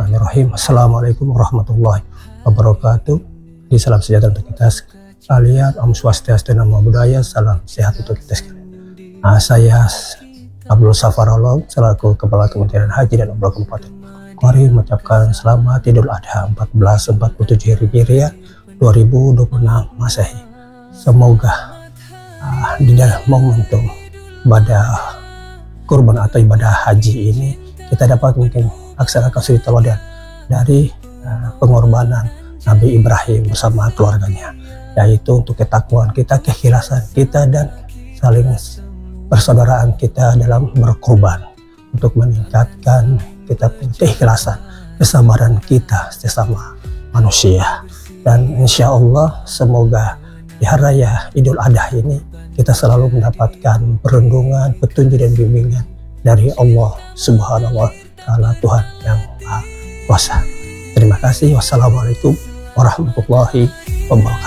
Bismillahirrahmanirrahim. Assalamualaikum warahmatullahi wabarakatuh. Salam sejahtera untuk kita sekalian. Om Swastiastu, Namo Buddhaya. Salam sehat untuk kita sekalian. Saya Abdul Safarolog selaku Kepala Kementerian Haji dan Umroh Kabupaten Manokwari mengucapkan selamat Idul Adha 1447 Hijriah 2026 Masehi. Semoga di dalam momentum ibadah kurban atau ibadah haji ini kita dapat mungkin laksanakan suri teladan dari pengorbanan Nabi Ibrahim bersama keluarganya, yaitu untuk ketakwaan kita, keikhlasan kita, dan saling persaudaraan kita dalam berkorban untuk meningkatkan kita keikhlasan, kesabaran kita sesama manusia. Dan insya Allah semoga di hari raya Idul Adha ini kita selalu mendapatkan perlindungan, petunjuk dan bimbingan dari Allah Subhanahu wa Ta'ala, Tuhan yang Maha Kuasa. Terima kasih. Wassalamualaikum warahmatullahi wabarakatuh.